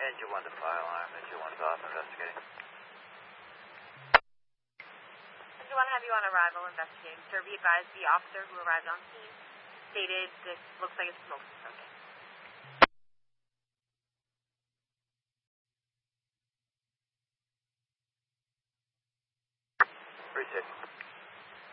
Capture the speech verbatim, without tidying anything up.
Engine one to fire alarm. Engine one's off investigating. Engine one have you on arrival investigating. Sir, be advised the officer who arrived on scene stated this looks like it's smoke smoking. Appreciate it.